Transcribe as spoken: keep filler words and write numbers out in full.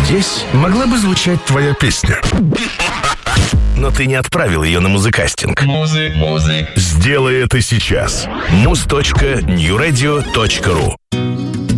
здесь могла бы звучать твоя песня. Но ты не отправил ее на музыкастинг. Музык, музык. Сделай это сейчас. муз точка нью радио точка ру